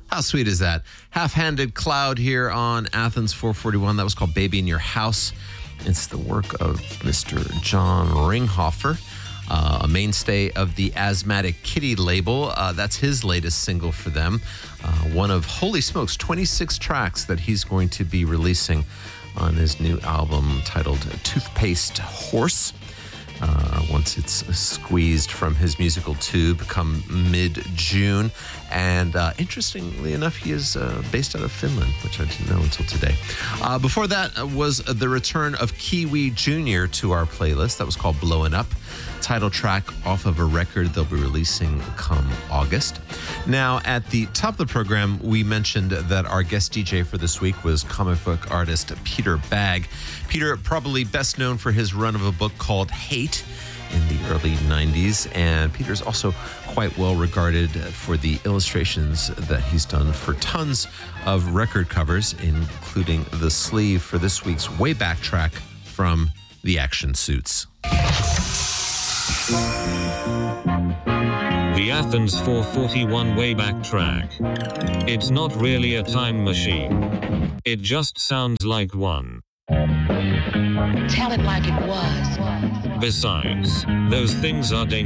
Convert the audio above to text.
How sweet is that? Half-Handed Cloud here on Athens 441. That was called Baby in Your House. It's the work of Mr. John Ringhofer, a mainstay of the Asthmatic Kitty label. That's his latest single for them. One of, holy smokes, 26 tracks that he's going to be releasing on his new album titled Toothpaste Horse. Once it's squeezed from his musical tube come mid-June. And interestingly enough, he is based out of Finland, which I didn't know until today. Before that was the return of Kiwi Jr. to our playlist. That was called Blowin' Up, title track off of a record they'll be releasing come August. Now, at the top of the program, we mentioned that our guest DJ for this week was comic book artist Peter Bagge. Peter, probably best known for his run of a book called Hate in the early 90s, and Peter's also quite well regarded for the illustrations that he's done for tons of record covers, including the sleeve for this week's Wayback track from The Action Suits. The Athens 441 Wayback track. It's not really a time machine. It just sounds like one. Tell it like it was. Besides, those things are dangerous.